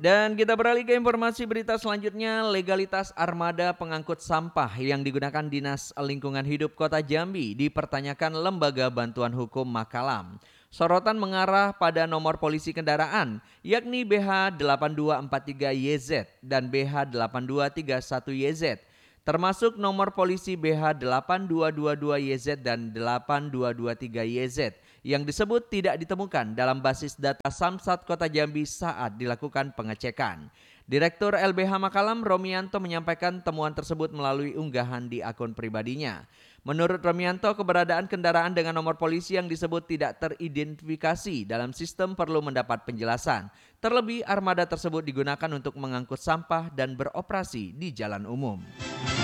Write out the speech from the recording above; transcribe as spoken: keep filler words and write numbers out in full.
Dan kita beralih ke informasi berita selanjutnya, legalitas armada pengangkut sampah yang digunakan Dinas Lingkungan Hidup Kota Jambi dipertanyakan Lembaga Bantuan Hukum Makalam. Sorotan mengarah pada nomor polisi kendaraan, yakni B H delapan dua empat tiga Y Z dan B H delapan dua tiga satu Y Z, termasuk nomor polisi B H delapan dua dua dua Y Z dan delapan dua dua tiga Y Z yang disebut tidak ditemukan dalam basis data Samsat Kota Jambi saat dilakukan pengecekan. Direktur L B H Makalam Romianto menyampaikan temuan tersebut melalui unggahan di akun pribadinya. Menurut Romianto, keberadaan kendaraan dengan nomor polisi yang disebut tidak teridentifikasi dalam sistem perlu mendapat penjelasan. Terlebih armada tersebut digunakan untuk mengangkut sampah dan beroperasi di jalan umum.